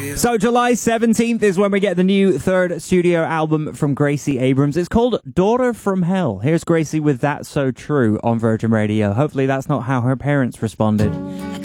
So July 17th is when we get the new third studio album from Gracie Abrams. It's called Daughter from Hell. Here's Gracie with That's So True on Virgin Radio. Hopefully that's not how her parents responded.